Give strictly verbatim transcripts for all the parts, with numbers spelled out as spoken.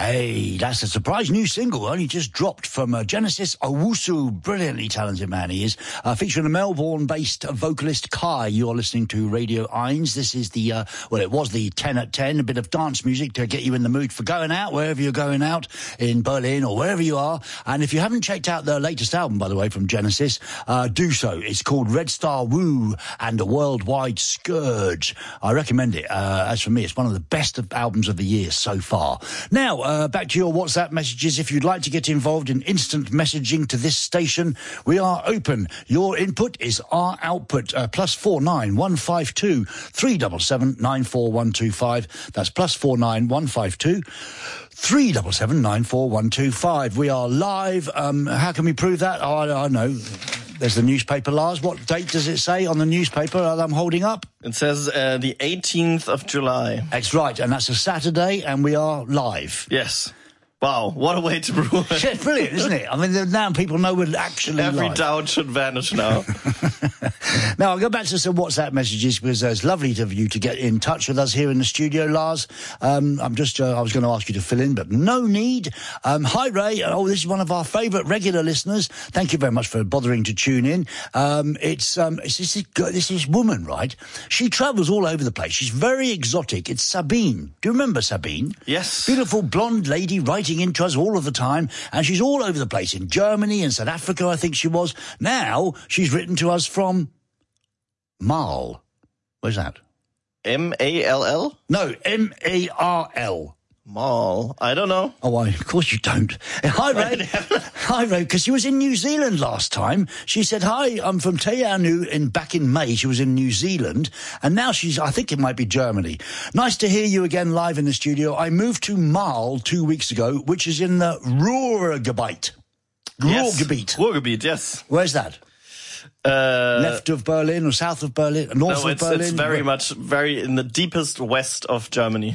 Hey, that's a surprise new single, only just dropped from uh, Genesis Owusu. Brilliantly talented man he is. Uh, featuring a Melbourne-based vocalist, Kai. You're listening to Radio Eins. This is the, uh, well, it was the ten at ten, a bit of dance music to get you in the mood for going out, wherever you're going out, in Berlin or wherever you are. And if you haven't checked out their latest album, by the way, from Genesis, uh, do so. It's called Red Star Woo and a Worldwide Scourge. I recommend it. Uh, as for me, it's one of the best of albums of the year so far. Now, uh, back to your WhatsApp messages. If you'd like to get involved in instant messaging to this station, we are open. Your input is our output. Uh, plus four nine one five two three seven seven nine four one two five. That's plus four nine one five two three seven seven nine four one two five. We are live. Um, how can we prove that? Oh, I, I know. There's the newspaper, Lars. What date does it say on the newspaper that I'm holding up? It says uh, the eighteenth of July. That's right, and that's a Saturday, and we are live. Yes. Wow, what a way to prove it. It's brilliant, isn't it? I mean, now people know we're actually Every live. doubt should vanish now. Now, I'll go back to some WhatsApp messages because uh, it's lovely of you to get in touch with us here in the studio, Lars. Um, I'm just, uh, I was going to ask you to fill in, but no need. Um, hi, Ray. Oh, this is one of our favourite regular listeners. Thank you very much for bothering to tune in. Um, it's, um, it's this, is, this is woman, right? She travels all over the place. She's very exotic. It's Sabine. Do you remember Sabine? Yes. Beautiful blonde lady writing into us all of the time, and she's all over the place in Germany and South Africa, I think she was. Now she's written to us from Marl. Where's that? M A L L? No, M A R L. Mall. I don't know. Oh, well, of course you don't. Hi, Ray. Hi, Ray, because she was in New Zealand last time. She said, hi, I'm from Te Anau, in back in May. She was in New Zealand, and now she's, I think it might be Germany. Nice to hear you again live in the studio. I moved to Marl two weeks ago, which is in the Ruhrgebiet. Yes. Ruhrgebiet. Ruhrgebiet, yes. Where's that? Uh, Left of Berlin or south of Berlin? North no, of it's, Berlin? it's very much, very in the deepest west of Germany.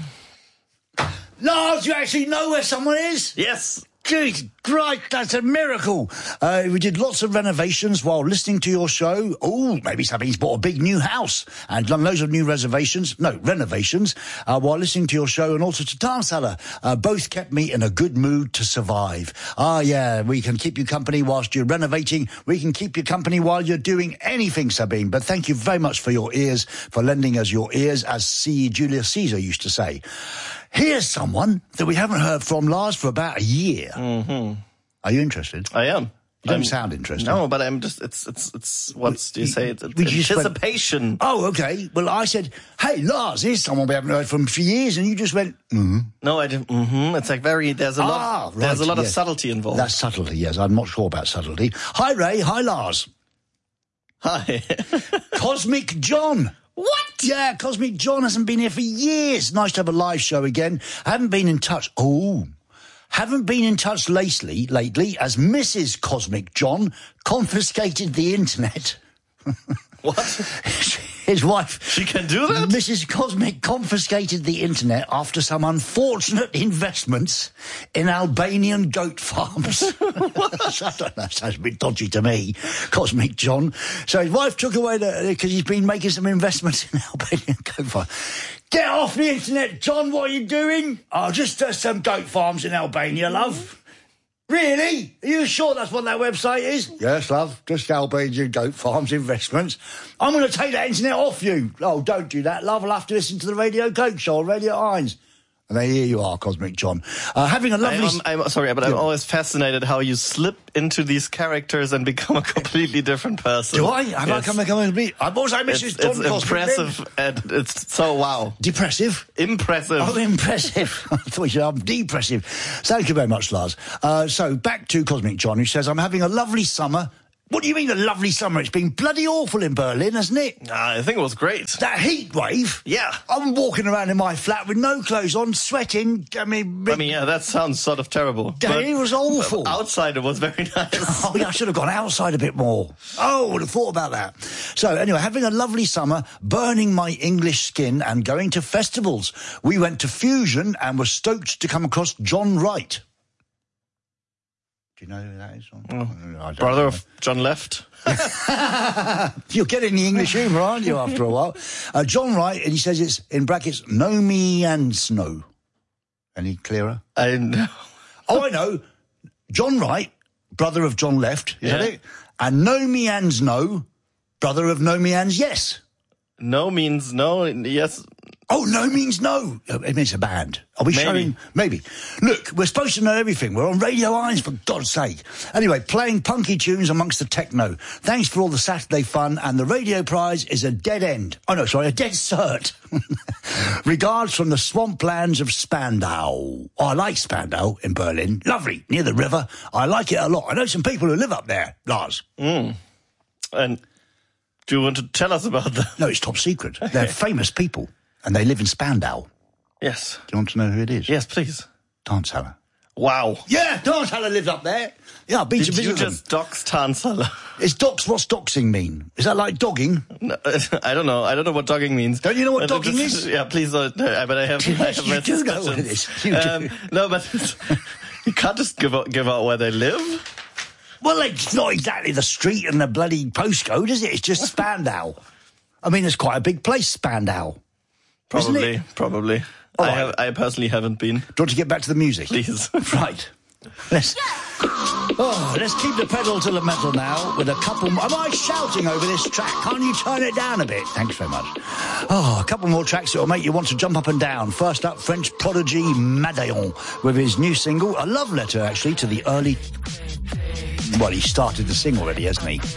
Lars, you actually know where someone is? Yes. Jeez, great, that's a miracle. Uh, we did lots of renovations while listening to your show. Oh, maybe somebody's bought a big new house and done loads of new reservations, no, renovations, uh, while listening to your show, and also to Tarnsala. Uh, both kept me in a good mood to survive. Ah, yeah, we can keep you company whilst you're renovating. We can keep you company while you're doing anything, Sabine. But thank you very much for your ears, for lending us your ears, as C. Julius Caesar used to say. Here's someone that we haven't heard from, Lars, for about a year. Mm-hmm. Are you interested? I am. You don't I'm, sound interested. No, but I'm just, it's, it's, it's, what do you say? It's we just anticipation. Went, oh, okay. Well, I said, hey, Lars, here's someone we haven't heard from for years, and you just went, mm-hmm. No, I didn't, mm-hmm. It's like very, there's a ah, lot, right, there's a lot yes. of subtlety involved. That's subtlety, yes. I'm not sure about subtlety. Hi, Ray. Hi, Lars. Hi. Cosmic John. What? Yeah, Cosmic John hasn't been here for years. Nice to have a live show again. I haven't been in touch. Oh, haven't been in touch lately, lately, as Missus Cosmic John confiscated the internet. What? His wife... She can do that? Missus Cosmic confiscated the internet after some unfortunate investments in Albanian goat farms. I don't know, that sounds a bit dodgy to me, Cosmic John. So his wife took away the... because he's been making some investments in Albanian goat farms. Get off the internet, John, what are you doing? Oh, just uh, some goat farms in Albania, love. Really? Are you sure that's what that website is? Yes, love. Just Albanian goat farms investments. I'm going to take that internet off you. Oh, don't do that, love. I'll have to listen to the Radio Coke Show on Radio Eins. And there here you are, Cosmic John. Uh, having a lovely... I'm, I'm sorry, but I'm always fascinated how you slip into these characters and become a completely different person. Do I? Have yes. I come become a... I'm also Missus It's, John it's Cosmic. impressive, and it's so wow. Depressive? Impressive. Oh, impressive. I thought you said I'm depressive. Thank you very much, Lars. Uh, so, back to Cosmic John, who says, I'm having a lovely summer. What do you mean a lovely summer? It's been bloody awful in Berlin, hasn't it? Uh, I think it was great. That heat wave? Yeah. I'm walking around in my flat with no clothes on, sweating. I mean... I mean, yeah, that sounds sort of terrible. It was awful. Outside it was very nice. Oh, yeah, I should have gone outside a bit more. Oh, I would have thought about that. So, anyway, having a lovely summer, burning my English skin and going to festivals. We went to Fusion and were stoked to come across John Wright. Do you know who that is? Oh, brother know. of John Left. You're getting the English humour, aren't you, after a while? Uh, John Wright, and he says it's, in brackets, no me and snow. Any clearer? I know. Oh, I know. John Wright, brother of John Left, is Yeah. that it? And No Means No, brother of No Means Yes. No means no. Yes. Oh, No Means No. It means a band. Are we Maybe. showing? Maybe. Look, we're supposed to know everything. We're on Radio Irons, for God's sake. Anyway, playing punky tunes amongst the techno. Thanks for all the Saturday fun, and the radio prize is a dead end. Oh, no, sorry, a dead cert. Regards from the swamplands of Spandau. Oh, I like Spandau in Berlin. Lovely, near the river. I like it a lot. I know some people who live up there, Lars. Mm. And do you want to tell us about that? No, it's top secret. They're famous people, and they live in Spandau. Yes. Do you want to know who it is? Yes, please. Tanzhaller. Wow. Yeah, Tanzhaller lives up there. Yeah, I've been Did to visit you them. just dox Tanzhaller? Is dox, what's doxing mean? Is that like dogging? No, I don't know. I don't know what dogging means. Don't you know what Uh, dogging just- is? Yeah, please don't. No, but I have. Yes, I have you my do know what it suspicions. is. You do. Um, no, but you can't just give out, give out where they live. Well, it's not exactly the street and the bloody postcode, is it? It's just Spandau. I mean, it's quite a big place, Spandau. Isn't Probably, it? probably. All I right. have. I personally haven't been. Do you want to get back to the music? Please. Right. Let's, oh, let's keep the pedal to the metal now with a couple... Am I shouting over this track? Can't you turn it down a bit? Thanks very much. Oh, a couple more tracks that will make you want to jump up and down. First up, French prodigy Madeon with his new single, a love letter, actually, to the early... Well, he started to sing already, hasn't he?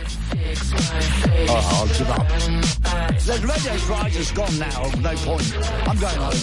Oh, I'll give up. The radio prize is gone now. No point. I'm going home.